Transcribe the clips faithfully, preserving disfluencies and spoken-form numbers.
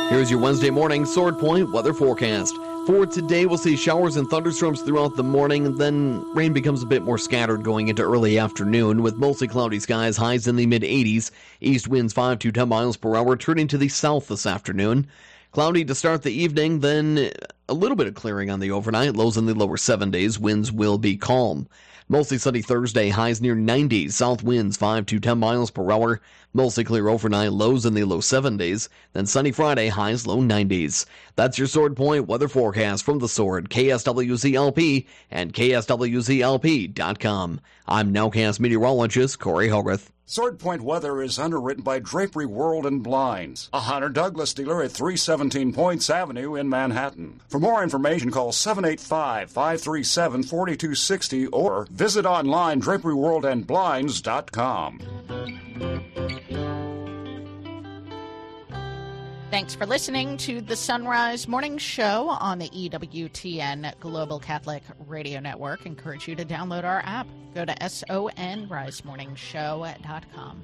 Here's your Wednesday morning Sword Point weather forecast. For today, we'll see showers and thunderstorms throughout the morning, and then rain becomes a bit more scattered going into early afternoon, with mostly cloudy skies, highs in the mid eighties, east winds five to ten miles per hour, turning to the south this afternoon. Cloudy to start the evening, then a little bit of clearing on the overnight, lows in the lower seventies, winds will be calm. Mostly sunny Thursday, highs near ninety, south winds five to ten miles per hour, mostly clear overnight, lows in the low seventies, then sunny Friday, highs low nineties. That's your Sword Point weather forecast from the Sword, K S W Z L P and K S W Z L P dot com. I'm Nowcast meteorologist Corey Hogarth. Sword Point weather is underwritten by Drapery World and Blinds, a Hunter Douglas dealer at three seventeen Points Avenue in Manhattan. For more information, call seven eight five, five three seven, four two six zero or visit online drapery world and blinds dot com. Thanks for listening to the Sunrise Morning Show on the E W T N Global Catholic Radio Network. Encourage you to download our app. Go to S O N rise morning show dot com.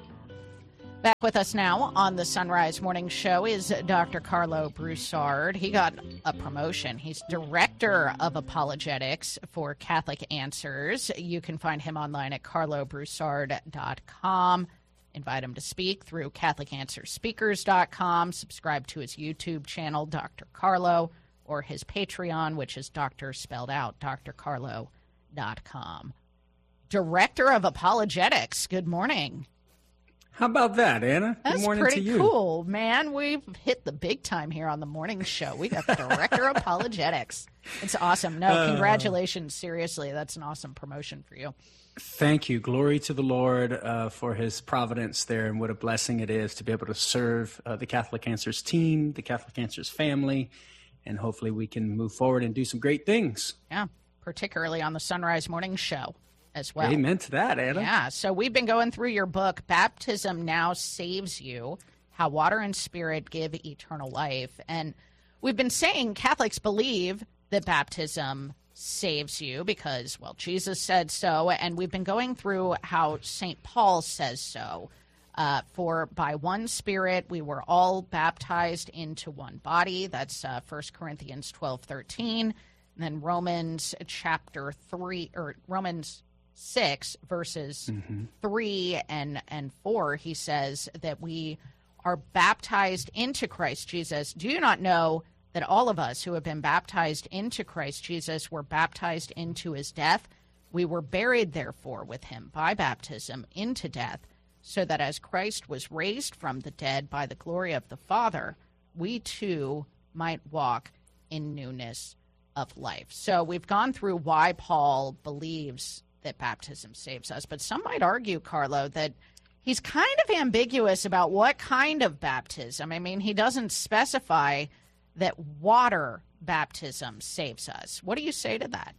Back with us now on the Sunrise Morning Show is Doctor Carlo Broussard. He got a promotion. He's Director of Apologetics for Catholic Answers. You can find him online at carlo broussard dot com. Invite him to speak through catholic answers speakers dot com. Subscribe to his YouTube channel, Doctor Carlo, or his Patreon, which is Doctor spelled out, dr carlo dot com. Director of Apologetics, good morning. How about that, Anna? That's good morning pretty to you. Cool, man. We've hit the big time here on the morning show. We got the Director of Apologetics. It's awesome. No, Uh, congratulations. Seriously, that's an awesome promotion for you. Thank you. Glory to the Lord uh, for his providence there, and what a blessing it is to be able to serve uh, the Catholic Answers team, the Catholic Answers family, and hopefully we can move forward and do some great things. Yeah, particularly on the Sunrise Morning Show as well. Amen to that, Anna. Yeah, so we've been going through your book, Baptism Now Saves You, How Water and Spirit Give Eternal Life. And we've been saying Catholics believe that baptism saves you because, well, Jesus said so, and we've been going through how Saint Paul says so. Uh, for by one Spirit we were all baptized into one body. That's uh, First Corinthians twelve thirteen. And then Romans chapter three, or Romans six, verses mm-hmm. three and, and four, he says that we are baptized into Christ Jesus. Do you not know that all of us who have been baptized into Christ Jesus were baptized into his death? We were buried, therefore, with him by baptism into death, so that as Christ was raised from the dead by the glory of the Father, we too might walk in newness of life. So we've gone through why Paul believes that baptism saves us, but some might argue, Carlo, that he's kind of ambiguous about what kind of baptism. I mean, he doesn't specify that water baptism saves us. What do you say to that?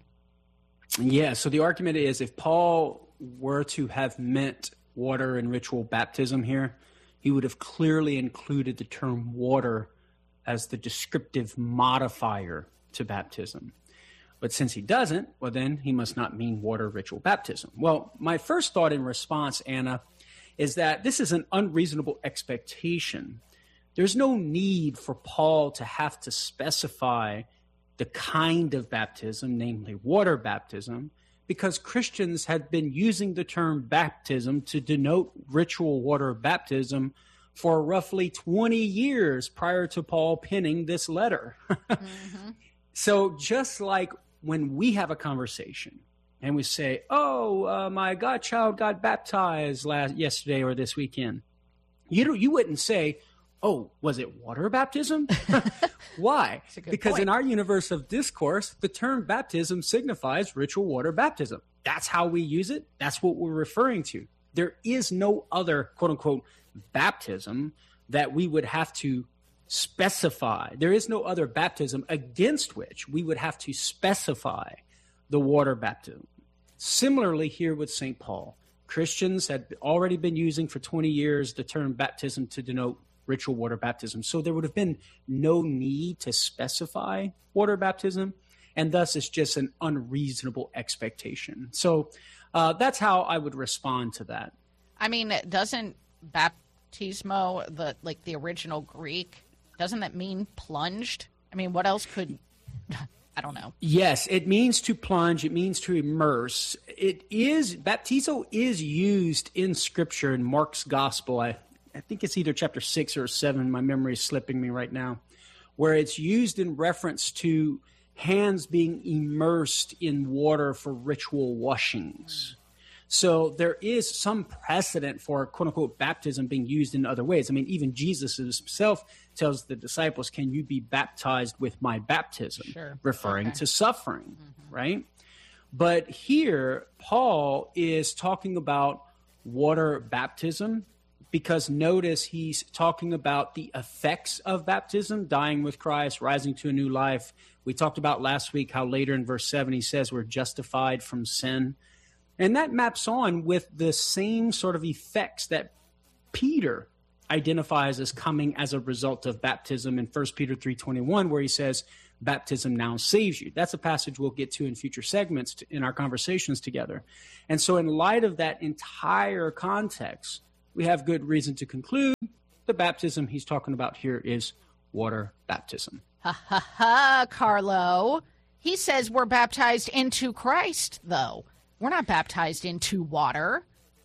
Yeah, so the argument is if Paul were to have meant water and ritual baptism here, he would have clearly included the term water as the descriptive modifier to baptism. But since he doesn't, well, then he must not mean water ritual baptism. Well, my first thought in response, Anna, is that this is an unreasonable expectation. There's no need for Paul to have to specify the kind of baptism, namely water baptism, because Christians had been using the term baptism to denote ritual water baptism for roughly twenty years prior to Paul penning this letter. mm-hmm. So just like when we have a conversation and we say, oh, uh, my godchild got baptized last yesterday or this weekend, you don't, you wouldn't say, oh, was it water baptism? Why? Because point. In our universe of discourse, the term baptism signifies ritual water baptism. That's how we use it. That's what we're referring to. There is no other, quote unquote, baptism that we would have to specify. There is no other baptism against which we would have to specify the water baptism. Similarly here with Saint Paul, Christians had already been using for twenty years the term baptism to denote ritual water baptism. So there would have been no need to specify water baptism, and thus it's just an unreasonable expectation. So uh, that's how I would respond to that. I mean, doesn't baptismo, the like the original Greek, Doesn't that mean plunged? I mean, what else could, I don't know. Yes, it means to plunge. It means to immerse. It is, baptizo is used in Scripture in Mark's Gospel. I, I think it's either chapter six or seven. My memory is slipping me right now, where it's used in reference to hands being immersed in water for ritual washings. So there is some precedent for quote-unquote baptism being used in other ways. I mean, even Jesus himself tells the disciples, can you be baptized with my baptism? Sure. Referring okay. to suffering, mm-hmm. right? But here, Paul is talking about water baptism because notice he's talking about the effects of baptism, dying with Christ, rising to a new life. We talked about last week how later in verse seven he says we're justified from sin. And that maps on with the same sort of effects that Peter identifies as coming as a result of baptism in First Peter three twenty-one, where he says, baptism now saves you. That's a passage we'll get to in future segments in our conversations together. And so in light of that entire context, we have good reason to conclude the baptism he's talking about here is water baptism. Ha ha ha, Carlo. He says we're baptized into Christ, though. We're not baptized into water.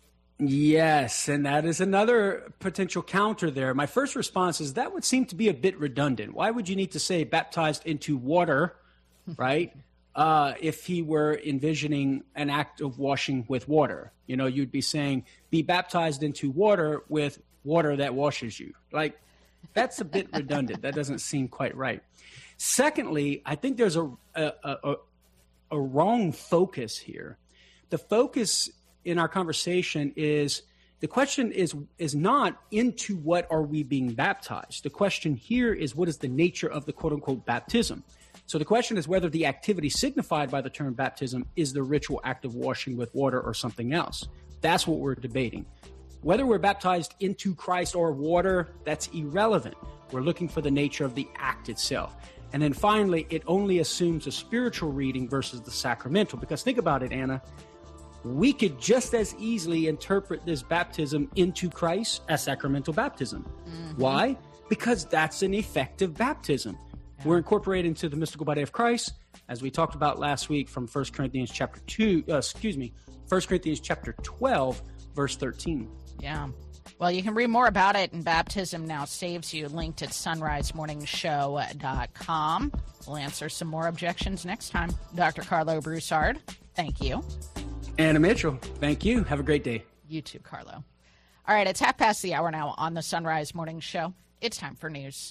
Yes, and that is another potential counter there. My first response is that would seem to be a bit redundant. Why would you need to say baptized into water, right, uh, if he were envisioning an act of washing with water? You know, you'd be saying be baptized into water with water that washes you. Like, that's a bit redundant. That doesn't seem quite right. Secondly, I think there's a a, a, a wrong focus here. The focus in our conversation is the question is is not into what are we being baptized. The question here is what is the nature of the quote unquote baptism. So the question is whether the activity signified by the term baptism is the ritual act of washing with water or something else. That's what we're debating. Whether we're baptized into Christ or water, that's irrelevant. We're looking for the nature of the act itself. And then finally, it only assumes a spiritual reading versus the sacramental. Because think about it, Anna. We could just as easily interpret this baptism into Christ as sacramental baptism. Mm-hmm. Why? Because that's an effective baptism. Yeah. We're incorporated into the mystical body of Christ, as we talked about last week from First Corinthians chapter two, uh, excuse me, First Corinthians chapter twelve, verse thirteen. Yeah. Well, you can read more about it in Baptism Now Saves You, linked at sunrise morning show dot com. We'll answer some more objections next time. Doctor Carlo Broussard, thank you. Anna Mitchell, thank you. Have a great day. You too, Carlo. All right, it's half past the hour now on the Sunrise Morning Show. It's time for news.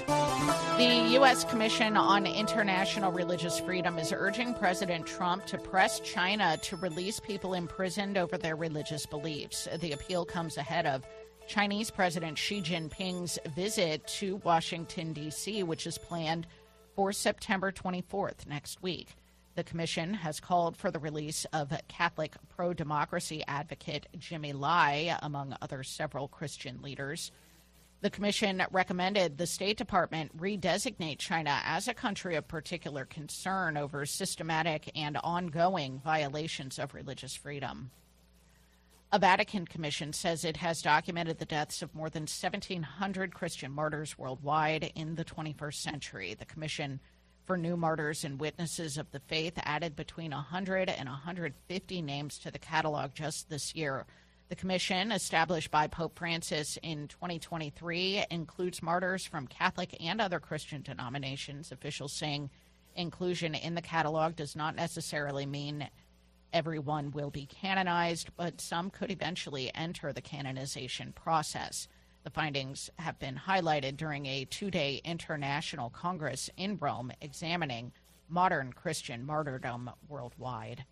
The U S Commission on International Religious Freedom is urging President Trump to press China to release people imprisoned over their religious beliefs. The appeal comes ahead of Chinese President Xi Jinping's visit to Washington, D C, which is planned for September twenty-fourth, next week. The commission has called for the release of Catholic pro-democracy advocate Jimmy Lai, among other several Christian leaders. The commission recommended the State Department redesignate China as a country of particular concern over systematic and ongoing violations of religious freedom. A Vatican commission says it has documented the deaths of more than seventeen hundred Christian martyrs worldwide in the twenty-first century. The commission for new martyrs and witnesses of the faith added between one hundred and one hundred fifty names to the catalog just this year. The commission, established by Pope Francis in twenty twenty-three, includes martyrs from Catholic and other Christian denominations. Officials saying inclusion in the catalog does not necessarily mean everyone will be canonized, but some could eventually enter the canonization process. The findings have been highlighted during a two-day international congress in Rome examining modern Christian martyrdom worldwide.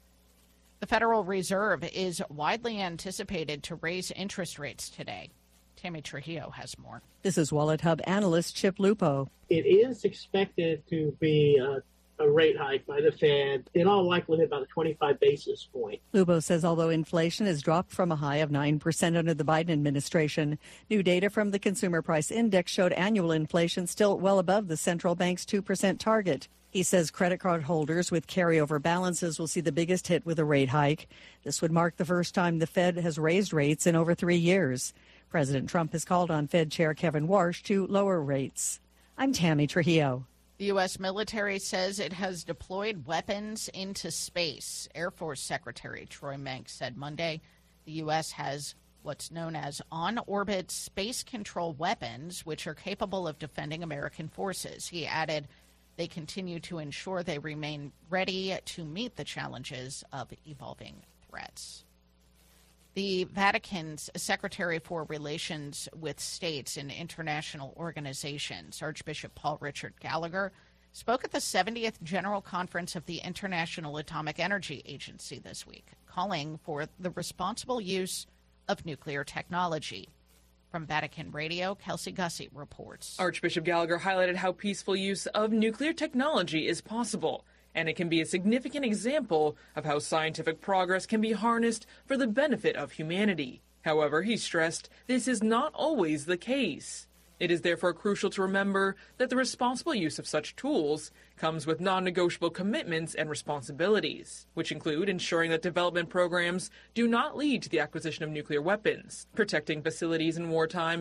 The Federal Reserve is widely anticipated to raise interest rates today. Tammy Trujillo has more. This is Wallet Hub analyst Chip Lupo. It is expected to be uh, a rate hike by the Fed, in all likelihood about a twenty-five basis point. Lupo says although inflation has dropped from a high of nine percent under the Biden administration, new data from the Consumer Price Index showed annual inflation still well above the central bank's two percent target. He says credit card holders with carryover balances will see the biggest hit with a rate hike. This would mark the first time the Fed has raised rates in over three years. President Trump has called on Fed Chair Kevin Warsh to lower rates. I'm Tammy Trujillo. The U S military says it has deployed weapons into space. Air Force Secretary Troy Menck said Monday the U S has what's known as on-orbit space control weapons, which are capable of defending American forces. He added they continue to ensure they remain ready to meet the challenges of evolving threats. The Vatican's Secretary for Relations with States and International Organizations, Archbishop Paul Richard Gallagher, spoke at the seventieth General Conference of the International Atomic Energy Agency this week, calling for the responsible use of nuclear technology. From Vatican Radio, Kelsey Gussie reports. Archbishop Gallagher highlighted how peaceful use of nuclear technology is possible, and it can be a significant example of how scientific progress can be harnessed for the benefit of humanity. However, he stressed this is not always the case. It is therefore crucial to remember that the responsible use of such tools comes with non-negotiable commitments and responsibilities, which include ensuring that development programs do not lead to the acquisition of nuclear weapons, protecting facilities in wartime,